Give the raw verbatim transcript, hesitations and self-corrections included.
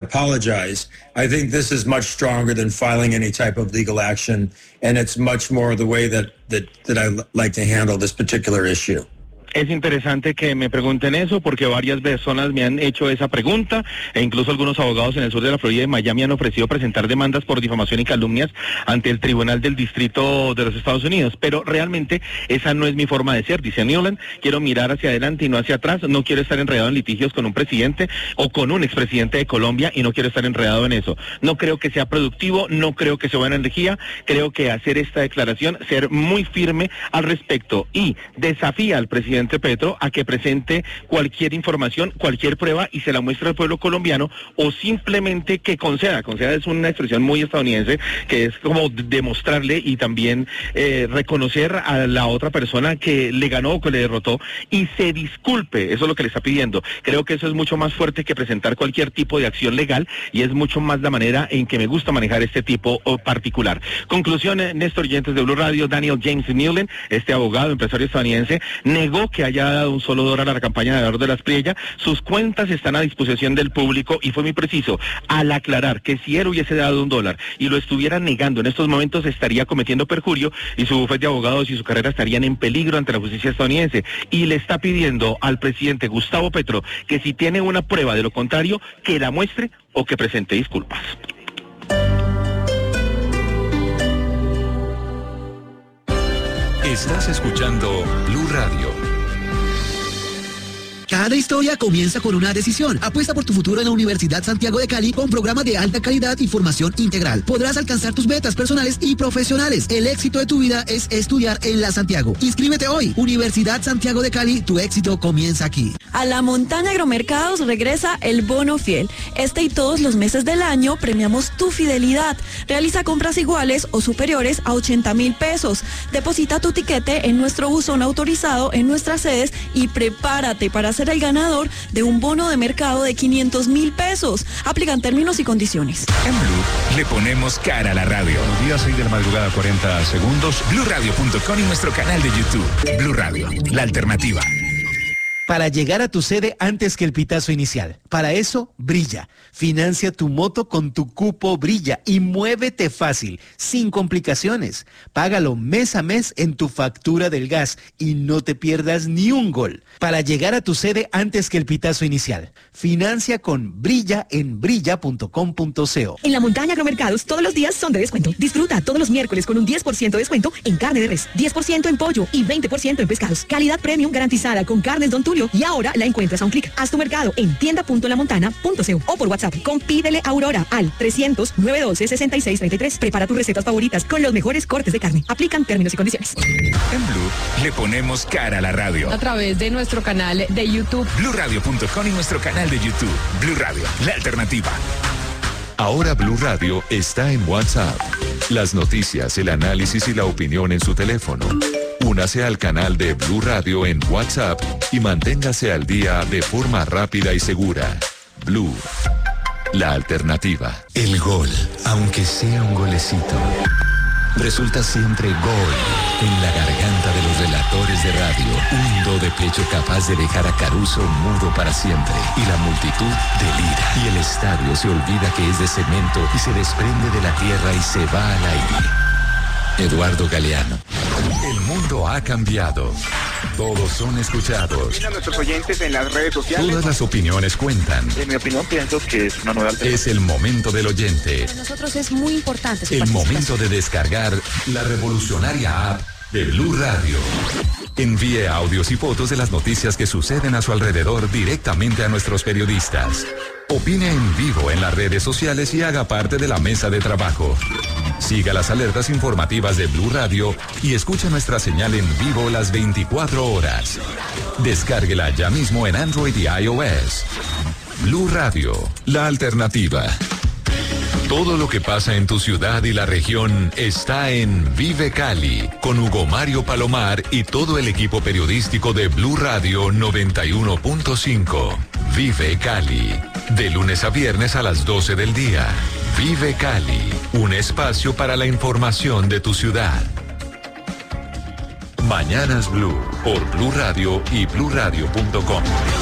apologize. I think this is much stronger than filing any type of legal action, and it's much more the way that, that, that I like to handle this particular issue. Es interesante que me pregunten eso porque varias personas me han hecho esa pregunta e incluso algunos abogados en el sur de la Florida y Miami han ofrecido presentar demandas por difamación y calumnias ante el Tribunal del Distrito de los Estados Unidos, pero realmente esa no es mi forma de ser, dice Nuland. Quiero mirar hacia adelante y no hacia atrás, no quiero estar enredado en litigios con un presidente o con un expresidente de Colombia y no quiero estar enredado en eso. No creo que sea productivo, no creo que sea buena energía, creo que hacer esta declaración, ser muy firme al respecto y desafía al presidente Petro a que presente cualquier información, cualquier prueba y se la muestre al pueblo colombiano o simplemente que conceda. Conceda es una expresión muy estadounidense que es como demostrarle y también eh, reconocer a la otra persona que le ganó o que le derrotó y se disculpe. Eso es lo que le está pidiendo. Creo que eso es mucho más fuerte que presentar cualquier tipo de acción legal y es mucho más la manera en que me gusta manejar este tipo particular. Conclusión, Néstor, oyentes de Blue Radio, Daniel James Nuland, este abogado, empresario estadounidense, negó que haya dado un solo dólar a la campaña de Eduardo de las Priella. Sus cuentas están a disposición del público y fue muy preciso al aclarar que si él hubiese dado un dólar y lo estuviera negando en estos momentos estaría cometiendo perjurio y su bufete de abogados y su carrera estarían en peligro ante la justicia estadounidense y le está pidiendo al presidente Gustavo Petro que si tiene una prueba de lo contrario que la muestre o que presente disculpas. Estás escuchando Blue Radio. Cada historia comienza con una decisión. Apuesta por tu futuro en la Universidad Santiago de Cali con programas de alta calidad y formación integral. Podrás alcanzar tus metas personales y profesionales. El éxito de tu vida es estudiar en la Santiago. Inscríbete hoy. Universidad Santiago de Cali, tu éxito comienza aquí. A la Montaña Agromercados regresa el Bono Fiel. Este y todos los meses del año premiamos tu fidelidad. Realiza compras iguales o superiores a ochenta mil pesos. Deposita tu tiquete en nuestro buzón autorizado en nuestras sedes y prepárate para hacer el ganador de un bono de mercado de quinientos mil pesos. Aplican términos y condiciones. En Blue le ponemos cara a la radio. Buenos días, seis de la madrugada, cuarenta segundos. blue radio punto com y nuestro canal de YouTube. Blue Radio, la alternativa. Para llegar a tu sede antes que el pitazo inicial. Para eso, Brilla. Financia tu moto con tu cupo Brilla y muévete fácil, sin complicaciones. Págalo mes a mes en tu factura del gas y no te pierdas ni un gol. Para llegar a tu sede antes que el pitazo inicial. Financia con Brilla en brilla punto com punto co. En la Montaña Agromercados todos los días son de descuento. Disfruta todos los miércoles con un diez por ciento de descuento en carne de res, diez por ciento en pollo y veinte por ciento en pescados. Calidad premium garantizada con carnes Don Tulio y ahora la encuentras a un clic. Haz tu mercado en tienda punto la montana punto co o por WhatsApp con Pídele Aurora al trescientos, novecientos doce, sesenta y seis treinta y tres. Prepara tus recetas favoritas con los mejores cortes de carne. Aplican términos y condiciones. En Blue le ponemos cara a la radio. A través de nuestro canal de YouTube. blue radio punto com y nuestro canal de YouTube. Blue Radio, la alternativa. Ahora Blue Radio está en WhatsApp. Las noticias, el análisis y la opinión en su teléfono. Únase al canal de Blue Radio en WhatsApp y manténgase al día de forma rápida y segura. Blue, la alternativa. El gol, aunque sea un golecito, resulta siempre gol en la garganta de los relatores de radio. Un do de pecho capaz de dejar a Caruso mudo para siempre. Y la multitud delira. Y el estadio se olvida que es de cemento y se desprende de la tierra y se va al aire. Eduardo Galeano. El mundo ha cambiado. Todos son escuchados. A nuestros oyentes en las redes sociales. Todas las opiniones cuentan. En mi opinión pienso que es una nueva alternativa. Es el momento del oyente. Para nosotros es muy importante su El participación. momento de descargar la revolucionaria app de Blue Radio. Envíe audios y fotos de las noticias que suceden a su alrededor directamente a nuestros periodistas. Opine en vivo en las redes sociales y haga parte de la mesa de trabajo. Siga las alertas informativas de Blue Radio y escuche nuestra señal en vivo las veinticuatro horas. Descárguela ya mismo en Android y iOS. Blue Radio, la alternativa. Todo lo que pasa en tu ciudad y la región está en Vive Cali, con Hugo Mario Palomar y todo el equipo periodístico de Blue Radio noventa y uno punto cinco. Vive Cali, de lunes a viernes a las doce del día. Vive Cali, un espacio para la información de tu ciudad. Mañanas Blue, por Blue Radio y blue radio punto com.